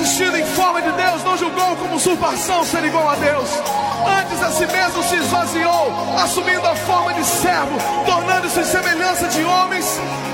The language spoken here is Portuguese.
existindo em forma de Deus, não julgou como usurpação ser igual a Deus. Antes a si mesmo se esvaziou, assumindo a forma de servo, tornando-se em semelhança de homens,